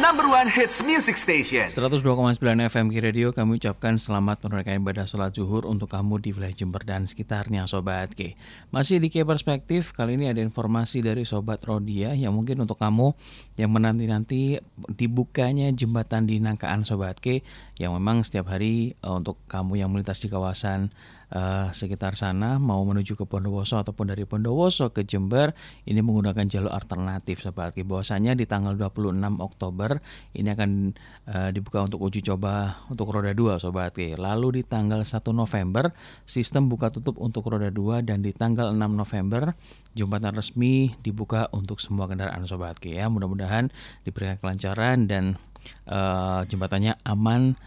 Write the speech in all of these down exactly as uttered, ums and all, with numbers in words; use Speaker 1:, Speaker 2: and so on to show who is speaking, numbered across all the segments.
Speaker 1: number one hits music station.
Speaker 2: seratus dua koma sembilan F M G Radio, kami ucapkan selamat menunaikan ibadah sholat zuhur untuk kamu di wilayah Jember dan sekitarnya, Sobat K. Masih di K Perspektif, kali ini ada informasi dari Sobat Rodia yang mungkin untuk kamu yang menanti-nanti dibukanya jembatan di Nangkaan, Sobat K, yang memang setiap hari uh, untuk kamu yang melintas di kawasan Uh, sekitar sana mau menuju ke Bondowoso ataupun dari Bondowoso ke Jember, ini menggunakan jalur alternatif, Sobat Ki. Bahwasanya di tanggal dua puluh enam Oktober ini akan uh, dibuka untuk uji coba untuk roda dua, Sobat Ki. Lalu di tanggal satu November sistem buka tutup untuk roda dua, dan di tanggal enam November jembatan resmi dibuka untuk semua kendaraan, Sobat Ki, ya. Mudah-mudahan diberikan kelancaran dan uh, jembatannya aman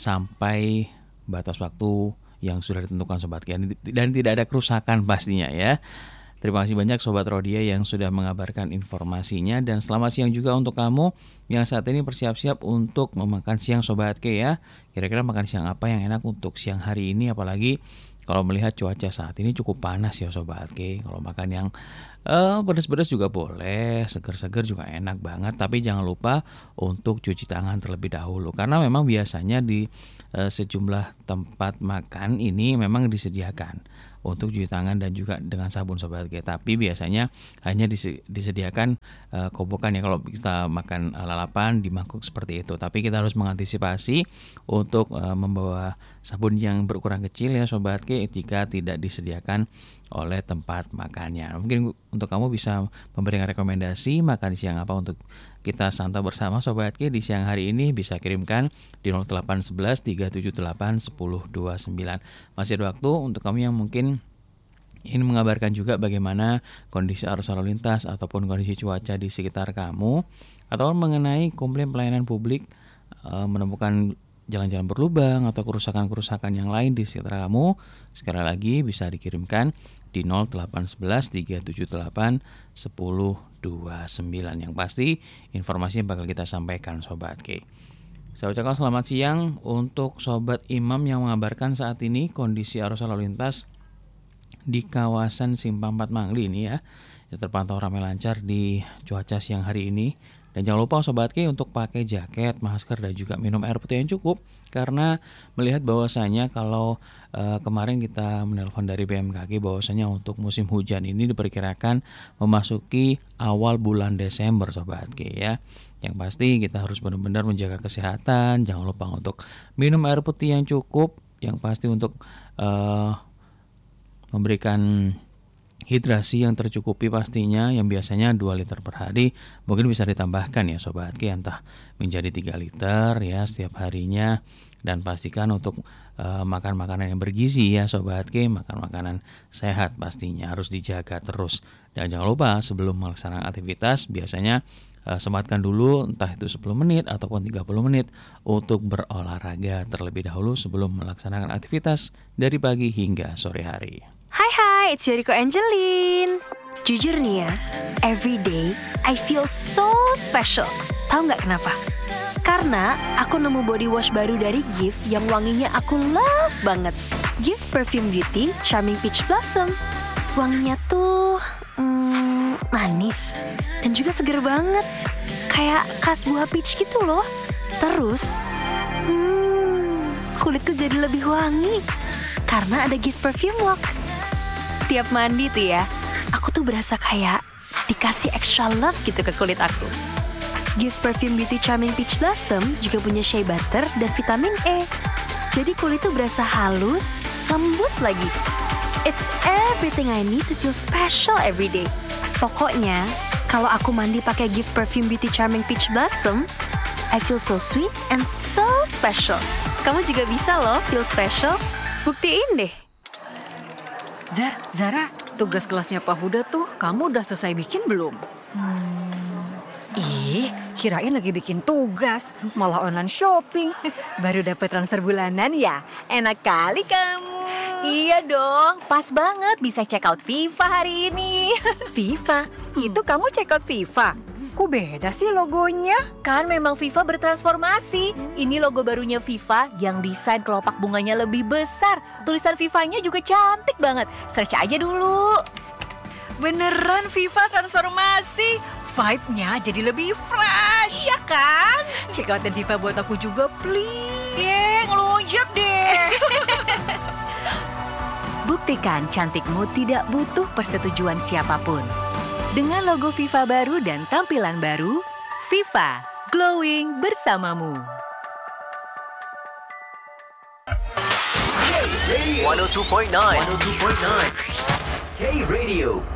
Speaker 2: sampai batas waktu yang sudah ditentukan, Sobat Ki, dan tidak ada kerusakan pastinya, ya. Terima kasih banyak Sobat Rodia yang sudah mengabarkan informasinya, dan selamat siang juga untuk kamu yang saat ini bersiap-siap untuk memakan siang, Sobat Ki, ya. Kira-kira makan siang apa yang enak untuk siang hari ini, apalagi kalau melihat cuaca saat ini cukup panas, ya, Sobat Ki. Kalau makan yang uh, pedas-pedas juga boleh, seger-seger juga enak banget, tapi jangan lupa untuk cuci tangan terlebih dahulu, karena memang biasanya di uh, sejumlah tempat makan ini memang disediakan untuk cuci tangan dan juga dengan sabun, Sobat K. Tapi biasanya hanya disediakan uh, kobokan, ya, kalau kita makan uh, lalapan di mangkuk seperti itu. Tapi kita harus mengantisipasi untuk uh, membawa sabun yang berukuran kecil, ya, Sobat K, jika tidak disediakan oleh tempat makannya. Mungkin untuk kamu bisa memberikan rekomendasi makan siang apa untuk kita santap bersama, Sobat K, di siang hari ini, bisa kirimkan di nol delapan satu satu tiga tujuh delapan satu nol dua sembilan. Masih ada waktu untuk kamu yang mungkin ingin mengabarkan juga bagaimana kondisi arus lalu lintas ataupun kondisi cuaca di sekitar kamu, atau mengenai komplain pelayanan publik, e, menemukan jalan-jalan berlubang atau kerusakan-kerusakan yang lain di sekitar kamu. Sekali lagi bisa dikirimkan di nol delapan satu satu tiga tujuh delapan satu nol dua sembilan. Yang pasti informasinya bakal kita sampaikan, Sobat K. Saya ucapkan selamat siang untuk Sobat Imam yang mengabarkan saat ini kondisi arus lalu lintas di kawasan Simpang empat Mangli ini, ya, ya terpantau ramai lancar di cuaca siang hari ini. Dan jangan lupa, Sobat K, untuk pakai jaket, masker, dan juga minum air putih yang cukup, karena melihat bahwasanya kalau uh, kemarin kita menelpon dari B M K G bahwasanya untuk musim hujan ini diperkirakan memasuki awal bulan Desember, Sobat K, ya. Yang pasti kita harus benar-benar menjaga kesehatan. Jangan lupa untuk minum air putih yang cukup, yang pasti untuk uh, memberikan hidrasi yang tercukupi pastinya, yang biasanya dua liter per hari mungkin bisa ditambahkan, ya, Sobat K, entah menjadi tiga liter, ya, setiap harinya. Dan pastikan untuk uh, makan makanan yang bergizi, ya, Sobat K, makan makanan sehat pastinya harus dijaga terus. Dan jangan lupa sebelum melaksanakan aktivitas biasanya uh, sempatkan dulu entah itu sepuluh menit ataupun tiga puluh menit untuk berolahraga terlebih dahulu sebelum melaksanakan aktivitas dari pagi hingga sore hari.
Speaker 3: Hai hai, it's Yoriko Angelin. Jujur nih ya, every day I feel so special. Tahu nggak kenapa? Karena aku nemu body wash baru dari Gift yang wanginya aku love banget. Gift Perfume Beauty Charming Peach Blossom. Wanginya tuh hmm, manis dan juga seger banget, kayak khas buah peach gitu loh. Terus, hmm, kulitku jadi lebih wangi karena ada Gift Perfume Walk. Tiap mandi tuh ya, aku tuh berasa kayak dikasih extra love gitu ke kulit aku. Gift Perfume Beauty Charming Peach Blossom juga punya shea butter dan vitamin E. Jadi kulit tuh berasa halus, lembut lagi. It's everything I need to feel special every day. Pokoknya, kalau aku mandi pakai Gift Perfume Beauty Charming Peach Blossom, I feel so sweet and so special. Kamu juga bisa loh feel special. Buktiin deh.
Speaker 4: Zara, Zara, tugas kelasnya Pak Huda tuh kamu udah selesai bikin belum?
Speaker 5: Hmm.
Speaker 4: Ih, kirain lagi bikin tugas, malah online shopping. Baru dapat transfer bulanan ya? Enak kali kamu.
Speaker 5: Iya dong, pas banget bisa check out FIFA hari ini.
Speaker 4: FIFA? Itu kamu check out FIFA? Kok beda sih logonya?
Speaker 5: Kan memang FIFA bertransformasi. Ini logo barunya FIFA yang desain kelopak bunganya lebih besar. Tulisan FIFA-nya juga cantik banget. Search aja dulu.
Speaker 4: Beneran FIFA transformasi. Vibe-nya jadi lebih fresh.
Speaker 5: Ya kan?
Speaker 4: check outin Viva buat aku juga, please.
Speaker 5: Ye, ngelunjak deh.
Speaker 3: Buktikan cantikmu tidak butuh persetujuan siapapun. Dengan logo Viva baru dan tampilan baru, Viva, glowing bersamamu.
Speaker 1: seratus dua titik sembilan. seratus dua titik sembilan. K Radio.